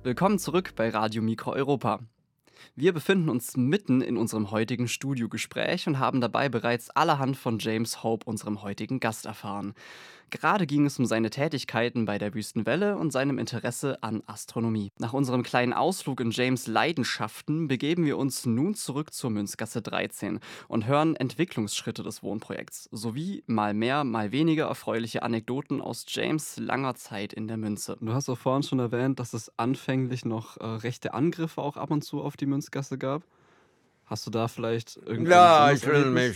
Willkommen zurück bei Radio Mikro Europa. Wir befinden uns mitten in unserem heutigen Studiogespräch und haben dabei bereits allerhand von James Hope, unserem heutigen Gast, erfahren. Gerade ging es um seine Tätigkeiten bei der Wüstenwelle und seinem Interesse an Astronomie. Nach unserem kleinen Ausflug in James' Leidenschaften begeben wir uns nun zurück zur Münzgasse 13 und hören Entwicklungsschritte des Wohnprojekts sowie mal mehr, mal weniger erfreuliche Anekdoten aus James' langer Zeit in der Münze. Du hast auch vorhin schon erwähnt, dass es anfänglich noch rechte Angriffe auch ab und zu auf die Münzgasse gab. Hast du da vielleicht irgendein Ja, besonderes ich will Erlebnis? mich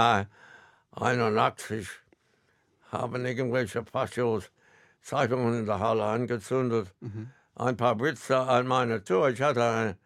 81 haben irgendwelche Fachos Zeitungen in der Halle angezündet. Mhm. Ein paar Witze an meiner Tour. Ich hatte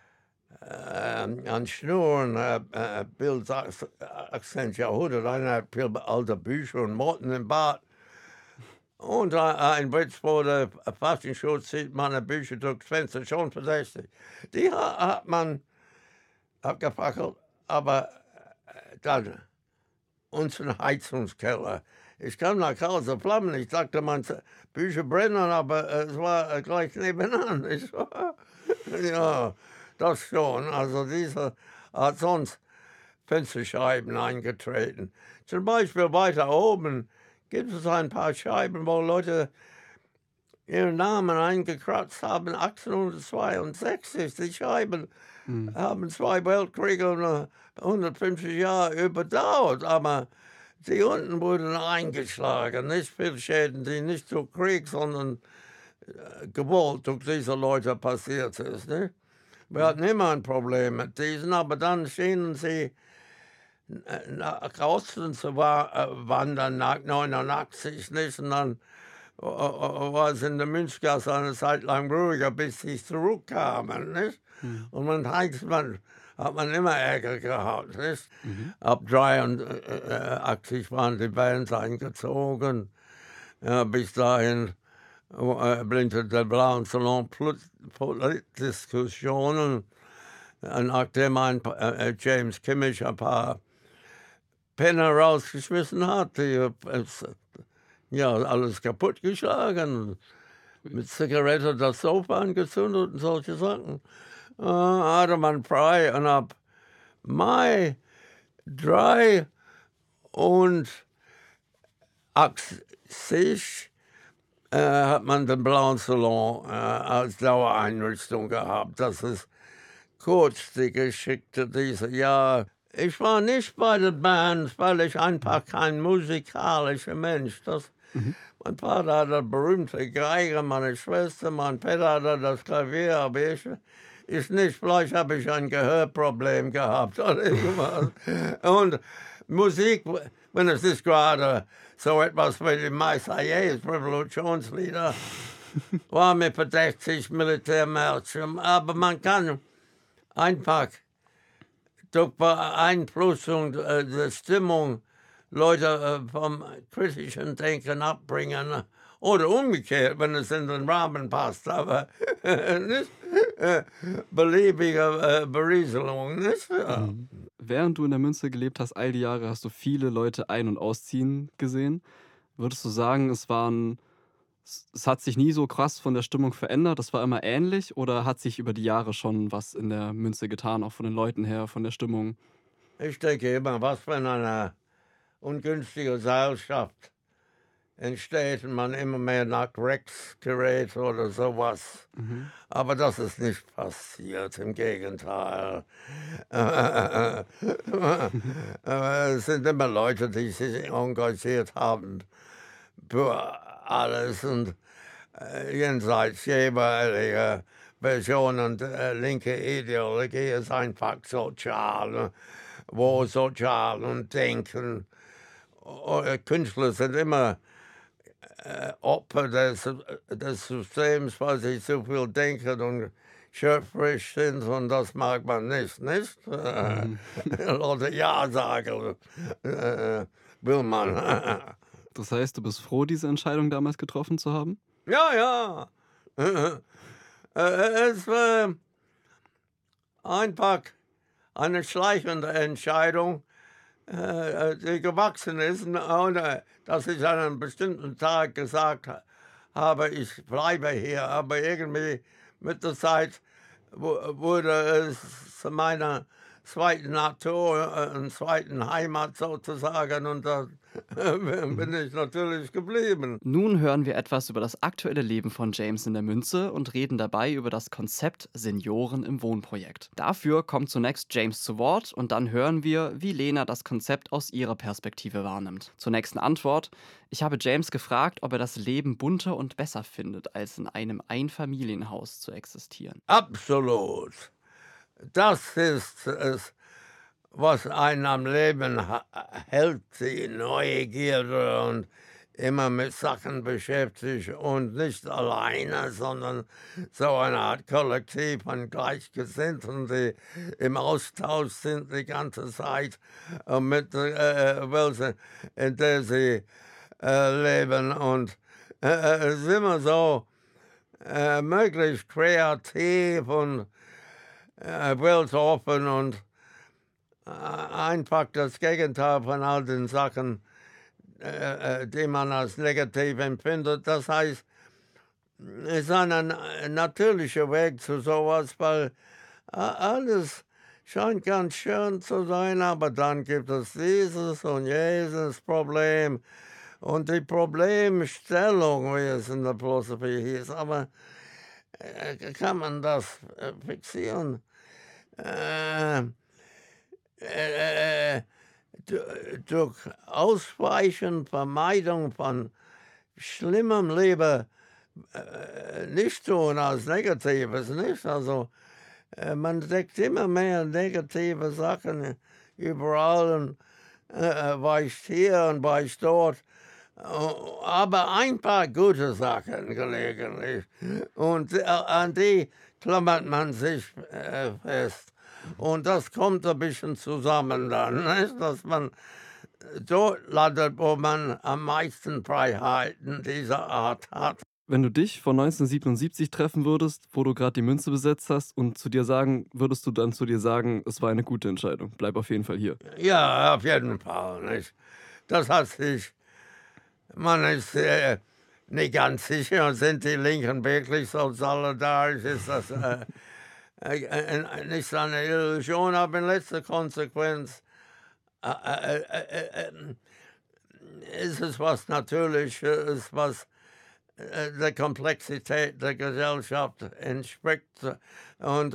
an Schnur, Bild 18. Jahrhundert, eine alte Bücher und Motten im Bad. Und ein Witz wurde Faschingsschutz, sieht man ein Bücher durchs Fenster, schon verdächtig. Die hat man abgefackelt, aber dann unseren Heizungskeller. Ich kam nach Hause, Flammen. Ich dachte, meine Bücher brennen, aber es war gleich nebenan. Ja, das schon. Also dieser hat sonst Fensterscheiben eingetreten. Zum Beispiel weiter oben gibt es ein paar Scheiben, wo Leute ihren Namen eingekratzt haben, 1862. Die Scheiben Mhm. haben 2 Weltkriege und 150 Jahre überdauert, aber die unten wurden eingeschlagen. Nicht viel Schäden, die nicht durch Krieg, sondern gewollt durch diese Leute passiert ist. Ne? Wir hatten immer ein Problem mit diesen, aber dann schienen sie nach Osten zu wandern nach 89, nicht? Und dann war es in der Münzgasse eine Zeit lang ruhiger, bis sie zurückkamen. Nicht? Mhm. Und hat man immer Ärger gehabt. Nicht? Mhm. Ab 83 waren die Bands eingezogen. Ja, bis dahin blindete der Blauen Salon Diskussionen. Nachdem James Kimmich ein paar Penner rausgeschmissen hat, die ja, alles kaputtgeschlagen, mit Zigarette das Sofa angezündet und solche Sachen. Hatte man frei und ab Mai 83 hat man den Blauen Salon als Dauereinrichtung gehabt. Das ist kurz die Geschichte dieser Jahre. Ich war nicht bei den Bands, weil ich einfach kein musikalischer Mensch. Mhm. Mein Vater hatte berühmte Geige, meine Schwester, mein Vater hatte das Klavier, aber ich nicht. Vielleicht habe ich ein Gehörproblem gehabt oder irgendwas. Und Musik, wenn es ist gerade so etwas wie die Marseillaise, Revolutionslieder, war mir verdächtig, Militärmärsche. Aber man kann einfach durch Beeinflussung der Stimmung Leute vom kritischen Denken abbringen. Oder umgekehrt, wenn es in den Rahmen passt. Aber nicht beliebige Berieselung. Nicht? Ja. Mhm. Während du in der Münze gelebt hast, all die Jahre, hast du viele Leute ein- und ausziehen gesehen. Würdest du sagen, es hat sich nie so krass von der Stimmung verändert, das war immer ähnlich oder hat sich über die Jahre schon was in der Münze getan, auch von den Leuten her, von der Stimmung? Ich denke immer, was wenn eine ungünstige Gesellschaft entsteht und man immer mehr nach Rex gerät oder sowas. Mhm. Aber das ist nicht passiert, im Gegenteil. Es sind immer Leute, die sich engagiert haben für alles und jenseits jeweiliger Versionen der linke Ideologie ist einfach sozial, wo sozial und Denken. Künstler sind immer Opfer des Systems, weil sie zu viel denken und schöpferisch sind und das mag man nicht, nicht? Mhm. Oder Ja sagen will man. Das heißt, du bist froh, diese Entscheidung damals getroffen zu haben? Ja, ja. Es war einfach eine schleichende Entscheidung, die gewachsen ist, ohne dass ich an einem bestimmten Tag gesagt habe, ich bleibe hier. Aber irgendwie mit der Zeit wurde es zu meiner zweiten Natur, eine zweiten Heimat sozusagen, und da bin ich natürlich geblieben. Nun hören wir etwas über das aktuelle Leben von James in der Münze und reden dabei über das Konzept Senioren im Wohnprojekt. Dafür kommt zunächst James zu Wort und dann hören wir, wie Lena das Konzept aus ihrer Perspektive wahrnimmt. Zur nächsten Antwort: Ich habe James gefragt, ob er das Leben bunter und besser findet, als in einem Einfamilienhaus zu existieren. Absolut. Das ist es, was einen am Leben hält, die Neugierde und immer mit Sachen beschäftigt und nicht alleine, sondern so eine Art Kollektiv von Gleichgesinnten, die im Austausch sind die ganze Zeit mit der Welt, in der sie leben, und es ist immer so möglichst kreativ und weltoffen und einfach das Gegenteil von all den Sachen, die man als negativ empfindet. Das heißt, es ist ein natürlicher Weg zu sowas, weil alles scheint ganz schön zu sein, aber dann gibt es dieses und jenes Problem und die Problemstellung, wie es in der Philosophie hieß. Aber kann man das fixieren? Durch Ausweichen, Vermeidung von schlimmem Leben nicht tun als Negatives, nicht? Also man entdeckt immer mehr negative Sachen überall und weicht hier und weicht dort, aber ein paar gute Sachen gelegentlich, und an die klammert man sich fest. Und das kommt ein bisschen zusammen dann, nicht? Dass man dort landet, wo man am meisten Freiheiten dieser Art hat. Wenn du dich vor 1977 treffen würdest, wo du gerade die Münze besetzt hast, und zu dir sagen, würdest du dann zu dir sagen, es war eine gute Entscheidung, bleib auf jeden Fall hier? Ja, auf jeden Fall, nicht? Das hat sich, man ist nicht ganz sicher, sind die Linken wirklich so solidarisch, ist das nicht eine Illusion, aber in letzter Konsequenz ist es was Natürliches, was der Komplexität der Gesellschaft entspricht. Und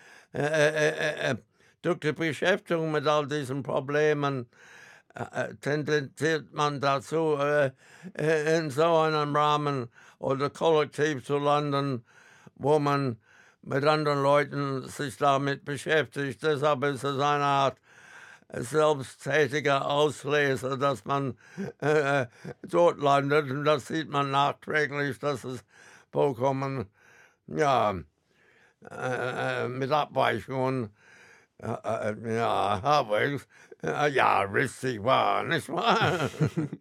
durch die Beschäftigung mit all diesen Problemen tendiert man dazu, in so einem Rahmen oder Kollektiv zu landen, wo man mit anderen Leuten sich damit beschäftigt. Deshalb ist es eine Art selbsttätiger Auslese, dass man dort landet, und das sieht man nachträglich, dass es vollkommen, ja, mit Abweichungen, ja, halbwegs, ja, richtig war, nicht wahr?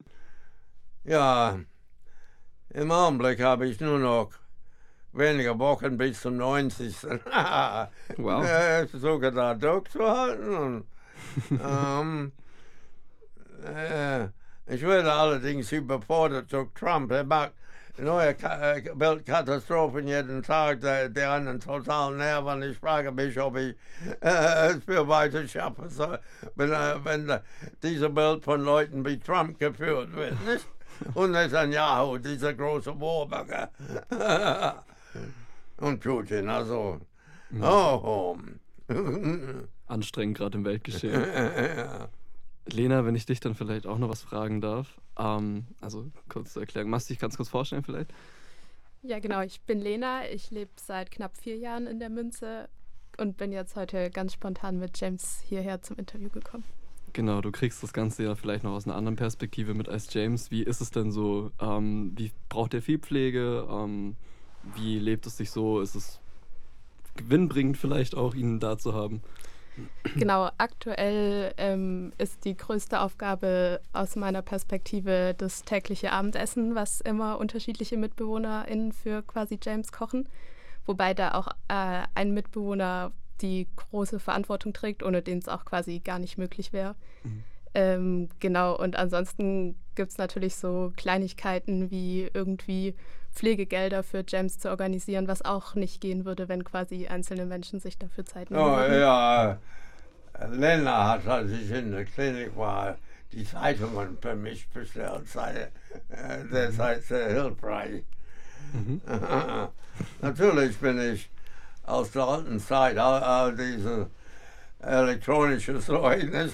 Ja, im Augenblick habe ich nur noch wenige Wochen bis zum 90. Wow. Ich versuche da durchzuhalten. Und, ich werde allerdings überfordert durch Trump. Er macht neue Weltkatastrophen jeden Tag, die einen total nerven. Ich frage mich, ob ich es für weiter schaffe, wenn diese Welt von Leuten wie Trump geführt wird. Nicht? Und Netanyahu, dieser große Warburger. Und Putin, also. Oh. Anstrengend gerade im Weltgeschehen. Lena, wenn ich dich dann vielleicht auch noch was fragen darf. Also kurz zur Erklärung. Magst du dich ganz kurz vorstellen vielleicht? Ja, genau. Ich bin Lena. Ich lebe seit knapp 4 Jahren in der Münze und bin jetzt heute ganz spontan mit James hierher zum Interview gekommen. Genau, du kriegst das Ganze ja vielleicht noch aus einer anderen Perspektive mit als James. Wie ist es denn so? Wie braucht er viel Pflege? Wie lebt es sich so? Ist es gewinnbringend vielleicht auch, ihn da zu haben? Genau, aktuell ist die größte Aufgabe aus meiner Perspektive das tägliche Abendessen, was immer unterschiedliche MitbewohnerInnen für quasi James kochen. Wobei da auch ein Mitbewohner die große Verantwortung trägt, ohne den es auch quasi gar nicht möglich wäre. Genau, und ansonsten gibt es natürlich so Kleinigkeiten wie irgendwie Pflegegelder für James zu organisieren, was auch nicht gehen würde, wenn quasi einzelne Menschen sich dafür Zeit nehmen Oh würden. ja, Lena hat, als ich in der Klinik war, die Zeitungen für mich bestellt. Das heißt hilfreich. Natürlich bin ich aus der alten Zeit, all diese elektronische Zeug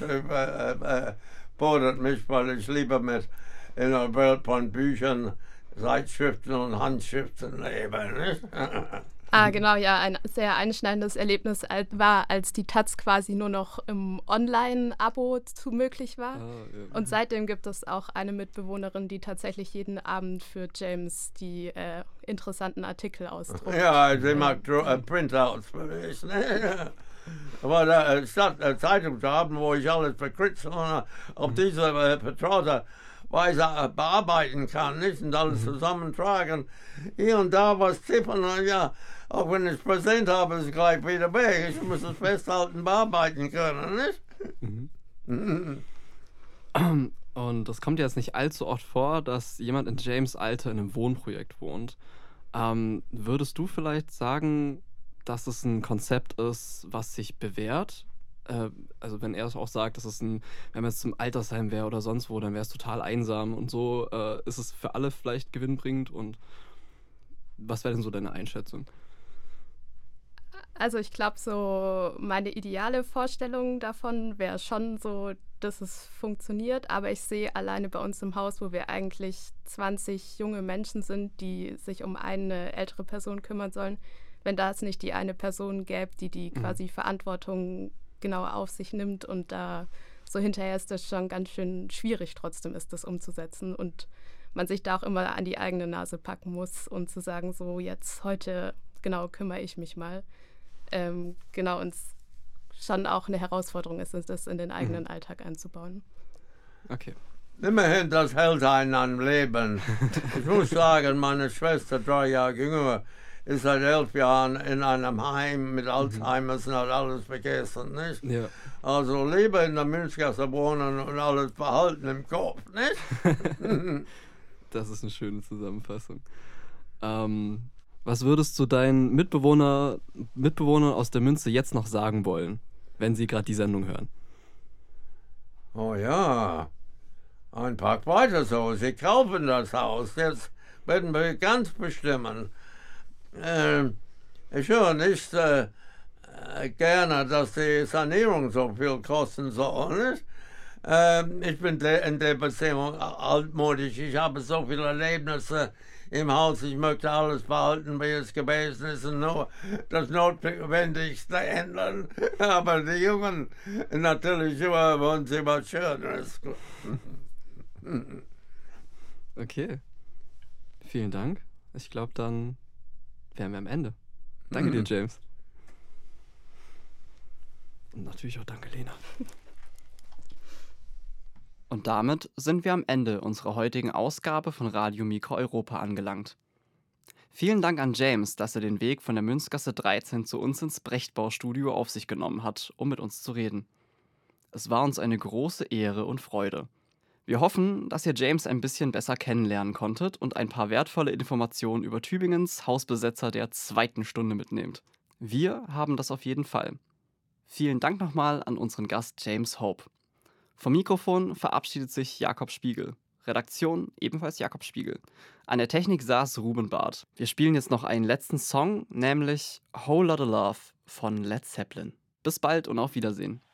fordert mich, weil ich lieber mit in der Welt von Büchern, Zeitschriften und Handschriften lebe. Nicht? Genau, ja, ein sehr einschneidendes Erlebnis war, als die Taz quasi nur noch im Online-Abo möglich war. Und seitdem gibt es auch eine Mitbewohnerin, die tatsächlich jeden Abend für James die interessanten Artikel ausdruckt. Ja, sie macht Printouts für mich. Ne? Aber statt eine Zeitung zu haben, wo ich alles verkritzeln und auf diese vertraute Weise bearbeiten kann, nicht? Und alles zusammentragen, hier und da was tippen, und ja, auch wenn ich es präsent habe, ist es gleich wieder weg. Ich muss es festhalten, bearbeiten können, nicht? Und es kommt jetzt nicht allzu oft vor, dass jemand in James' Alter in einem Wohnprojekt wohnt. Würdest du vielleicht sagen, dass es ein Konzept ist, was sich bewährt? Also wenn er auch sagt, dass wenn man jetzt zum Altersheim wäre oder sonst wo, dann wäre es total einsam und so. Ist es für alle vielleicht gewinnbringend? Und was wäre denn so deine Einschätzung? Also ich glaube, so meine ideale Vorstellung davon wäre schon so, dass es funktioniert. Aber ich sehe alleine bei uns im Haus, wo wir eigentlich 20 junge Menschen sind, die sich um eine ältere Person kümmern sollen, wenn da es nicht die eine Person gäbe, die quasi Verantwortung genau auf sich nimmt, und da so hinterher ist das schon ganz schön schwierig trotzdem ist, das umzusetzen, und man sich da auch immer an die eigene Nase packen muss und zu sagen, so jetzt heute genau kümmere ich mich mal. Genau, und es schon auch eine Herausforderung ist, das in den eigenen Alltag einzubauen. Okay. Immerhin, das hält einen am Leben. Ich muss sagen, meine Schwester, 3 Jahre jünger, ist seit 11 Jahren in einem Heim mit Alzheimer's und hat alles vergessen, nicht? Ja. Also lieber in der Münzgasse wohnen und alles behalten im Kopf, nicht? Das ist eine schöne Zusammenfassung. Was würdest du deinen Mitbewohnern aus der Münze jetzt noch sagen wollen, wenn sie gerade die Sendung hören? Oh ja, ein Pack weiter so. Sie kaufen das Haus. Jetzt werden wir ganz bestimmen. Ich höre nicht gerne, dass die Sanierung so viel kosten soll. Nicht? Ich bin in der Beziehung altmodisch. Ich habe so viele Erlebnisse im Haus. Ich möchte alles behalten, wie es gewesen ist, und nur das Notwendigste ändern. Aber die Jungen natürlich wollen sie was Schöneres. Okay. Vielen Dank. Ich glaube, dann wären wir am Ende. Danke dir, James. Und natürlich auch danke, Lena. Und damit sind wir am Ende unserer heutigen Ausgabe von Radio Mikro Europa angelangt. Vielen Dank an James, dass er den Weg von der Münzgasse 13 zu uns ins Brechtbau-Studio auf sich genommen hat, um mit uns zu reden. Es war uns eine große Ehre und Freude. Wir hoffen, dass ihr James ein bisschen besser kennenlernen konntet und ein paar wertvolle Informationen über Tübingens Hausbesetzer der 2. Stunde mitnehmt. Wir haben das auf jeden Fall. Vielen Dank nochmal an unseren Gast James Hope. Vom Mikrofon verabschiedet sich Jakob Spiegel. Redaktion ebenfalls Jakob Spiegel. An der Technik saß Ruben Barth. Wir spielen jetzt noch einen letzten Song, nämlich Whole Lotta Love von Led Zeppelin. Bis bald und auf Wiedersehen.